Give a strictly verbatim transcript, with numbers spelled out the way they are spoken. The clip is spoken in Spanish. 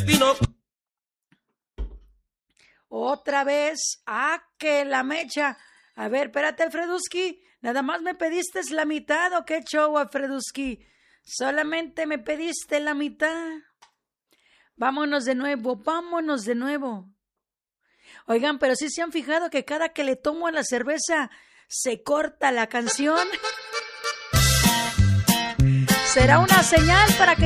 destino. Otra vez, ah, que la mecha. A ver, espérate, Alfreduski, nada más me pediste la mitad, ¿o qué show, Alfreduski? Solamente me pediste la mitad. Vámonos de nuevo, vámonos de nuevo. Oigan, pero sí se han fijado que cada que le tomo a la cerveza se corta la canción. ¿Será una señal para que